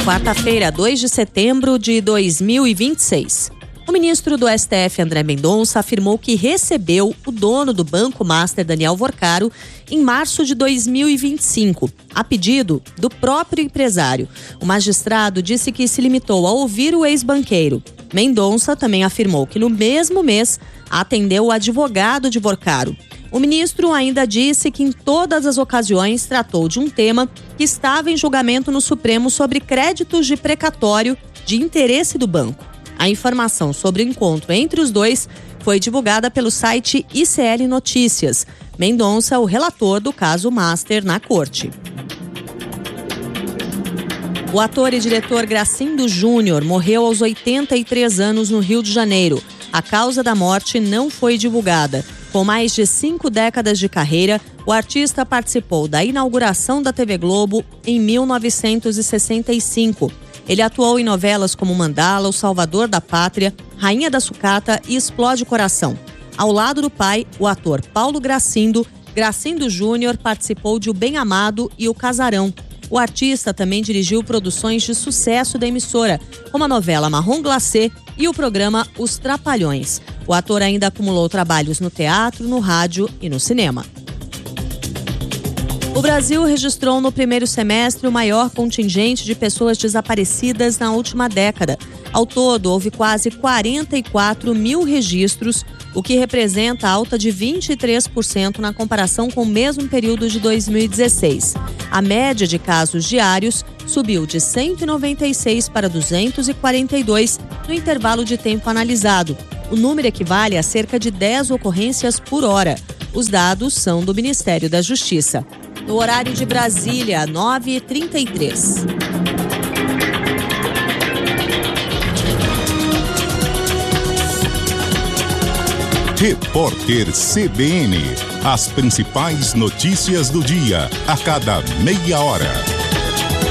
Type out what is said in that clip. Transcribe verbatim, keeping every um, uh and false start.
Quarta-feira, dois de setembro de dois mil e vinte e seis. O ministro do S T F, André Mendonça, afirmou que recebeu o dono do Banco Master, Daniel Vorcaro, em março de dois mil e vinte e cinco, a pedido do próprio empresário. O magistrado disse que se limitou a ouvir o ex-banqueiro. Mendonça também afirmou que no mesmo mês atendeu o advogado de Vorcaro. O ministro ainda disse que em todas as ocasiões tratou de um tema que estava em julgamento no Supremo sobre créditos de precatório de interesse do banco. A informação sobre o encontro entre os dois foi divulgada pelo site I C L Notícias. Mendonça, o relator do caso Master na corte. O ator e diretor Gracindo Júnior morreu aos oitenta e três anos no Rio de Janeiro. A causa da morte não foi divulgada. Com mais de cinco décadas de carreira, o artista participou da inauguração da T V Globo em mil novecentos e sessenta e cinco. Ele atuou em novelas como Mandala, O Salvador da Pátria, Rainha da Sucata e Explode Coração. Ao lado do pai, o ator Paulo Gracindo, Gracindo Júnior participou de O Bem Amado e O Casarão. O artista também dirigiu produções de sucesso da emissora, como a novela Marrom Glacê e o programa Os Trapalhões. O ator ainda acumulou trabalhos no teatro, no rádio e no cinema. O Brasil registrou no primeiro semestre o maior contingente de pessoas desaparecidas na última década. Ao todo, houve quase quarenta e quatro mil registros, o que representa alta de vinte e três por cento na comparação com o mesmo período de dois mil e dezesseis. A média de casos diários subiu de cento e noventa e seis para duzentos e quarenta e dois no intervalo de tempo analisado. O número equivale a cerca de dez ocorrências por hora. Os dados são do Ministério da Justiça. No horário de Brasília, nove e trinta e três. Repórter C B N. As principais notícias do dia, a cada meia hora.